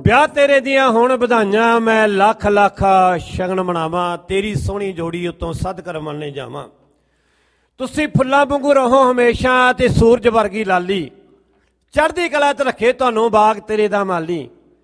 ਵਿਆਹ ਤੇਰੇ ਦੀਆਂ ਹੁਣ ਵਧਾਈਆਂ, ਮੈਂ ਲੱਖ ਲੱਖ ਸ਼ਗਨ ਮਨਾਵਾਂ, ਤੇਰੀ ਸੋਹਣੀ ਜੋੜੀ ਉੱਤੋਂ ਸਦਕਰ ਮੰਨੇ ਜਾਵਾਂ। ਤੁਸੀਂ ਫੁੱਲਾਂ ਵਾਂਗੂ ਰਹੋ ਹਮੇਸ਼ਾ ਤੇ ਸੂਰਜ ਵਰਗੀ ਲਾਲੀ, ਚੜ੍ਹਦੀ ਕਲਾ 'ਚ ਰੱਖੇ ਤੁਹਾਨੂੰ ਬਾਗ ਤੇਰੇ ਦਾ ਮਾਲੀ।